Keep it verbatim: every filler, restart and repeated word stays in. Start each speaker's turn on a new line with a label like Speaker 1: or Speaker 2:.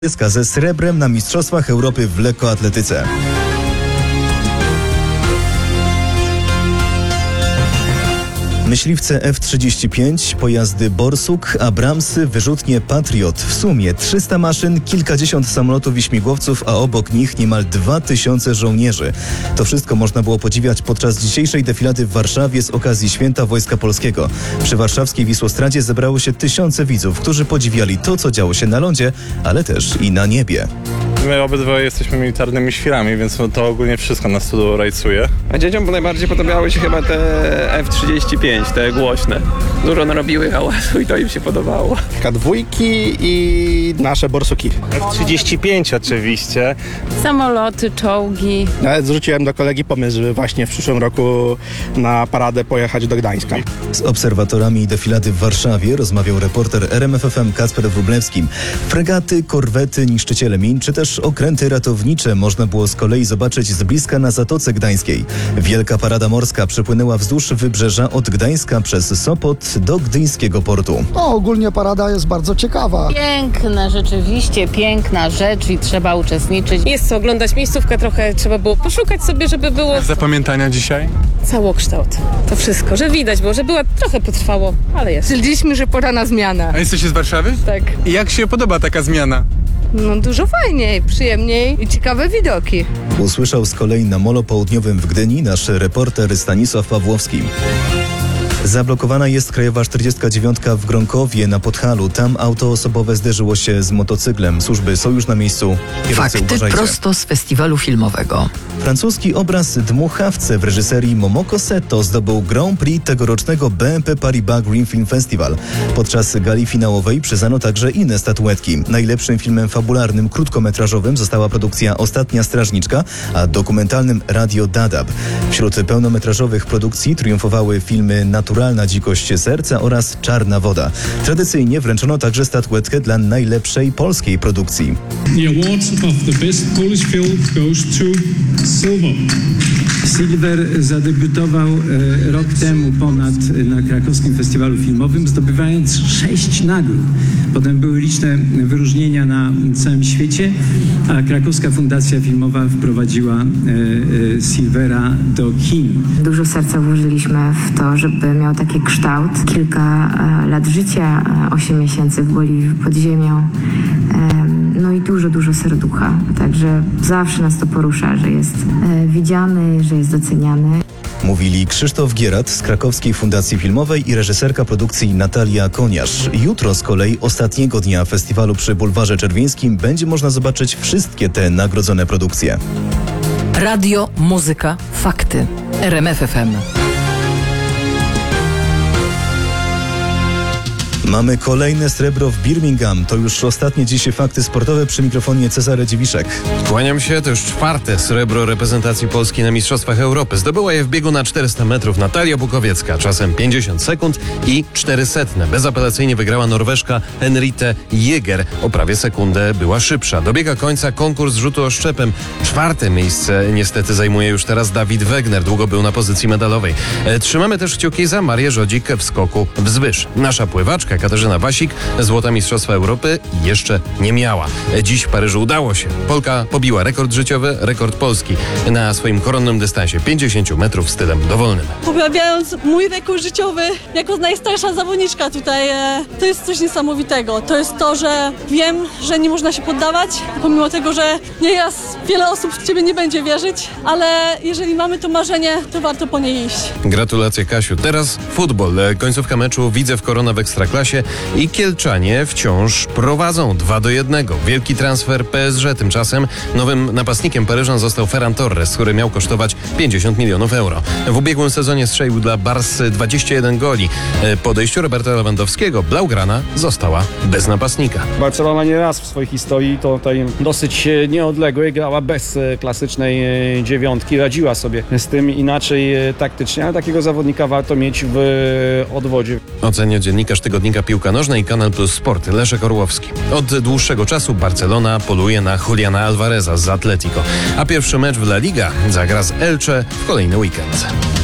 Speaker 1: ze srebrem na Mistrzostwach Europy w lekkoatletyce. Myśliwce F trzydzieści pięć, pojazdy Borsuk, Abramsy, wyrzutnie Patriot. W sumie trzysta maszyn, kilkadziesiąt samolotów i śmigłowców, a obok nich niemal dwa tysiące żołnierzy. To wszystko można było podziwiać podczas dzisiejszej defilady w Warszawie z okazji Święta Wojska Polskiego. Przy warszawskiej Wisłostradzie zebrało się tysiące widzów, którzy podziwiali to, co działo się na lądzie, ale też i na niebie.
Speaker 2: My obydwoje jesteśmy militarnymi świrami, więc to ogólnie wszystko nas tu rajcuje.
Speaker 3: A dzieciom najbardziej podobały się chyba te F trzydzieści pięć, te głośne. Dużo narobiły hałasu i to im się podobało.
Speaker 4: K dwa i nasze Borsuki.
Speaker 2: F trzydzieści pięć oczywiście.
Speaker 5: Samoloty, czołgi.
Speaker 4: Nawet zrzuciłem do kolegi pomysł, żeby właśnie w przyszłym roku na paradę pojechać do Gdańska.
Speaker 1: Z obserwatorami defilady w Warszawie rozmawiał reporter R M F F M Kacper Wróblewski. Fregaty, korwety, niszczyciele min, czy też okręty ratownicze można było z kolei zobaczyć z bliska na Zatoce Gdańskiej. Wielka parada morska przepłynęła wzdłuż wybrzeża od Gdańska przez Sopot do gdyńskiego portu.
Speaker 6: No, ogólnie parada jest bardzo ciekawa.
Speaker 5: Piękna, rzeczywiście piękna rzecz i trzeba uczestniczyć.
Speaker 7: Jest co oglądać, miejscówkę trochę trzeba było poszukać sobie, żeby było
Speaker 2: Zapamiętania dzisiaj?
Speaker 7: całokształt. To wszystko, że widać było, że była trochę potrwało, ale jest.
Speaker 5: Stwierdziliśmy, że pora na zmianę.
Speaker 8: A jesteście z Warszawy?
Speaker 7: Tak.
Speaker 8: I jak się podoba taka zmiana?
Speaker 5: No dużo fajniej, przyjemniej i ciekawe widoki.
Speaker 1: Usłyszał z kolei na Molo Południowym w Gdyni nasz reporter Stanisław Pawłowski. Zablokowana jest krajowa czterdziestka dziewiątka w Gronkowie na Podhalu. Tam auto osobowe zderzyło się z motocyklem. Służby są już na miejscu. Kierowcy,
Speaker 9: Fakty
Speaker 1: uważajcie.
Speaker 9: prosto z festiwalu filmowego.
Speaker 1: Francuski obraz Dmuchawce w reżyserii Momoko Seto zdobył Grand Prix tegorocznego B N P Paribas Green Film Festival. Podczas gali finałowej przyznano także inne statuetki. Najlepszym filmem fabularnym krótkometrażowym została produkcja Ostatnia Strażniczka, a dokumentalnym Radio Dadab. Wśród pełnometrażowych produkcji triumfowały filmy Naturalna dzikość serca oraz Czarna woda. Tradycyjnie wręczono także statuetkę dla najlepszej polskiej produkcji.
Speaker 10: The award of the best Polish film goes to Silver.
Speaker 11: Silver zadebiutował e, rok temu ponad na krakowskim festiwalu filmowym, zdobywając sześć nagród. Potem były liczne wyróżnienia na całym świecie, a krakowska fundacja filmowa wprowadziła e, e, Silvera do kin.
Speaker 12: Dużo serca włożyliśmy w to, żeby miał taki kształt. Kilka e, lat życia, e, osiem miesięcy w Boliwii pod ziemią. E, no i dużo, dużo serducha. Także zawsze nas to porusza, że jest e, widziany, że jest doceniany.
Speaker 1: Mówili Krzysztof Gierat z Krakowskiej Fundacji Filmowej i reżyserka produkcji Natalia Koniarz. Jutro z kolei ostatniego dnia festiwalu przy Bulwarze Czerwińskim będzie można zobaczyć wszystkie te nagrodzone produkcje.
Speaker 9: Radio, muzyka, fakty. R M F F M.
Speaker 1: Mamy kolejne srebro w Birmingham. To już ostatnie dziś fakty sportowe przy mikrofonie Cezary Dziwiszek.
Speaker 13: Kłaniam się, to już czwarte srebro reprezentacji Polski na Mistrzostwach Europy. Zdobyła je w biegu na czterysta metrów Natalia Bukowiecka, czasem pięćdziesiąt sekund i czterysta. Bezapelacyjnie wygrała Norweżka Henriette Jäger. O prawie sekundę była szybsza. Dobiega końca konkurs rzutu oszczepem. Czwarte miejsce niestety zajmuje już teraz Dawid Wegner. Długo był na pozycji medalowej. E, trzymamy też kciuki za Marię Żodzik w skoku wzwyż. Nasza pływaczka Katarzyna Wasik złota Mistrzostwa Europy jeszcze nie miała. Dziś w Paryżu udało się. Polka pobiła rekord życiowy, rekord Polski na swoim koronnym dystansie pięćdziesiąt metrów stylem dowolnym.
Speaker 14: Poprawiając mój rekord życiowy jako najstarsza zawodniczka tutaj, to jest coś niesamowitego. To jest to, że wiem, że nie można się poddawać, pomimo tego, że nieraz wiele osób w ciebie nie będzie wierzyć, ale jeżeli mamy to marzenie, to warto po nie iść.
Speaker 13: Gratulacje, Kasiu. Teraz futbol. Końcówka meczu Widzew Korona w Ekstraklasie i Kielczanie wciąż prowadzą dwa do jednego. Wielki transfer P S G. Tymczasem nowym napastnikiem Paryżan został Ferran Torres, który miał kosztować pięćdziesiąt milionów euro. W ubiegłym sezonie strzelił dla Barsy dwadzieścia jeden goli. Po odejściu Roberta Lewandowskiego Blaugrana została bez napastnika.
Speaker 15: Barcelona nie raz w swojej historii to tutaj dosyć nieodległej grała bez klasycznej dziewiątki. Radziła sobie z tym inaczej taktycznie, ale takiego zawodnika warto mieć w odwodzie.
Speaker 13: Ocenia dziennikarz tygodnika Piłka Nożna i Kanal Plus Sport Leszek Orłowski. Od dłuższego czasu Barcelona poluje na Juliana Alvareza z Atletico, a pierwszy mecz w La Liga zagra z Elche w kolejny weekend.